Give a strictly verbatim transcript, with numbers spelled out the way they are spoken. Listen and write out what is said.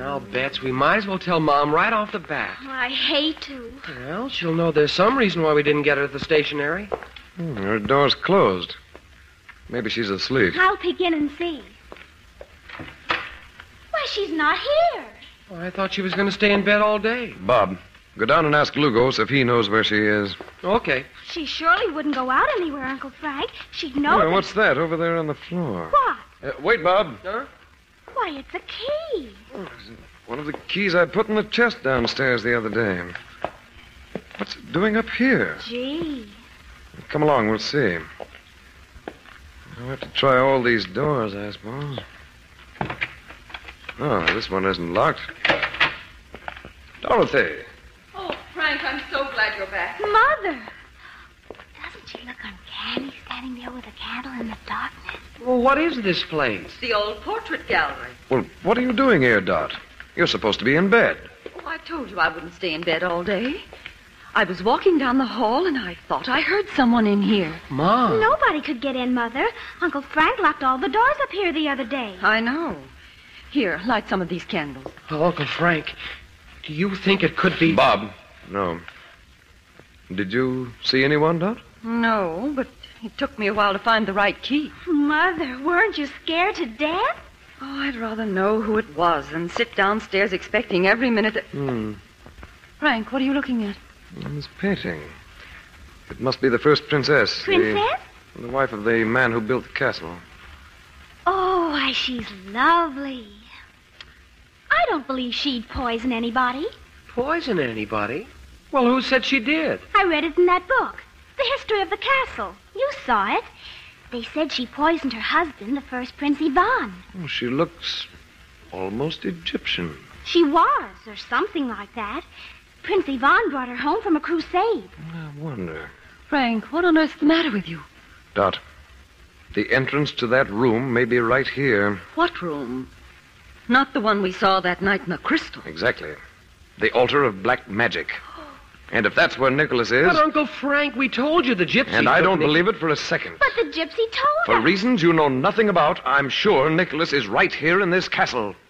Now, Bets, we might as well tell Mom right off the bat. Oh, I hate to. Well, she'll know there's some reason why we didn't get her at the stationery. Hmm, her door's closed. Maybe she's asleep. I'll peek in and see. Why, she's not here. Well, I thought she was going to stay in bed all day. Bob, go down and ask Lugos if he knows where she is. Okay. She surely wouldn't go out anywhere, Uncle Frank. She'd know. Oh, that... what's that over there on the floor? What? Uh, wait, Bob. Huh? Why, it's a key. Oh, one of the keys I put in the chest downstairs the other day. What's it doing up here? Gee. Come along, we'll see. I'll have to try all these doors, I suppose. Oh, this one isn't locked. Dorothy. Oh, Frank, I'm so glad you're back. Mother. Doesn't she look uncanny standing there with a candle in the darkness? Well, what is this place? It's the old portrait gallery. Well, what are you doing here, Dot? You're supposed to be in bed. Oh, I told you I wouldn't stay in bed all day. I was walking down the hall, and I thought I heard someone in here. Mom. Nobody could get in, Mother. Uncle Frank locked all the doors up here the other day. I know. Here, light some of these candles. Oh, Uncle Frank, do you think it could be... Bob. No. Did you see anyone, Dot? No, but it took me a while to find the right key. Mother, weren't you scared to death? Oh, I'd rather know who it was than sit downstairs expecting every minute that... Hmm. Frank, what are you looking at? This painting. It must be the first princess. Princess? The, the wife of the man who built the castle. Oh, why, she's lovely. I don't believe she'd poison anybody. Poison anybody? Well, who said she did? I read it in that book. The history of the castle. You saw it. They said she poisoned her husband, the first Prince Ivan. Oh, she looks almost Egyptian. She was, or something like that. Prince Ivan brought her home from a crusade. I wonder. Frank, what on earth's the matter with you? Dot, the entrance to that room may be right here. What room? Not the one we saw that night in the crystal. Exactly. The altar of black magic. And if that's where Nicholas is... But, Uncle Frank, we told you the gypsy... And I took don't Nic- believe it for a second. But the gypsy told For us. reasons you know nothing about, I'm sure Nicholas is right here in this castle.